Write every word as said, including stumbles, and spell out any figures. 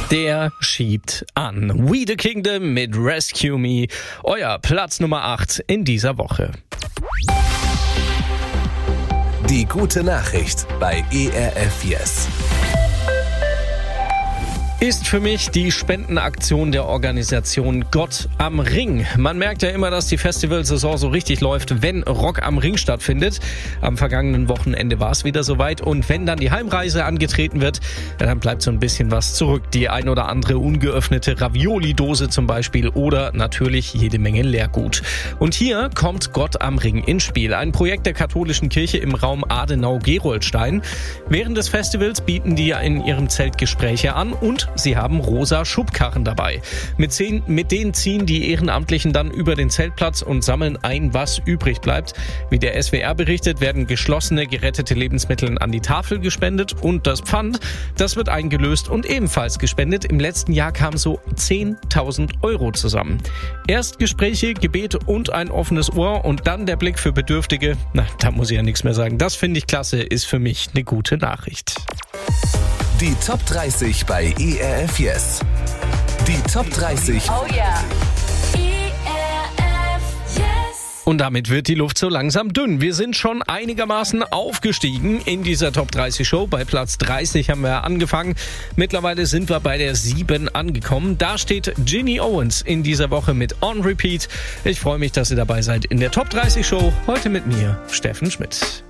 Der schiebt an. We the Kingdom mit Rescue Me. Euer Platz Nummer acht in dieser Woche. Die gute Nachricht bei E R F Yes. Ist für mich die Spendenaktion der Organisation Gott am Ring. Man merkt ja immer, dass die Festivalsaison so richtig läuft, wenn Rock am Ring stattfindet. Am vergangenen Wochenende war es wieder soweit und wenn dann die Heimreise angetreten wird, dann bleibt so ein bisschen was zurück. Die ein oder andere ungeöffnete Ravioli-Dose zum Beispiel oder natürlich jede Menge Leergut. Und hier kommt Gott am Ring ins Spiel. Ein Projekt der katholischen Kirche im Raum Adenau-Gerolstein. Während des Festivals bieten die in ihrem Zelt Gespräche an und sie haben rosa Schubkarren dabei. Mit, zehn, mit denen ziehen die Ehrenamtlichen dann über den Zeltplatz und sammeln ein, was übrig bleibt. Wie der S W R berichtet, werden geschlossene, gerettete Lebensmittel an die Tafel gespendet und das Pfand, das wird eingelöst und ebenfalls gespendet. Im letzten Jahr kamen so zehntausend Euro zusammen. Erst Gespräche, Gebet und ein offenes Ohr und dann der Blick für Bedürftige. Na, da muss ich ja nichts mehr sagen. Das finde ich klasse, ist für mich eine gute Nachricht. Die Top dreißig bei E R F Yes. Die Top dreißig. Oh yeah. E R F Yes. Und damit wird die Luft so langsam dünn. Wir sind schon einigermaßen aufgestiegen in dieser Top dreißig Show. Bei Platz dreißig haben wir angefangen. Mittlerweile sind wir bei der sieben angekommen. Da steht Ginny Owens in dieser Woche mit On Repeat. Ich freue mich, dass ihr dabei seid in der Top dreißig Show. Heute mit mir, Steffen Schmidt.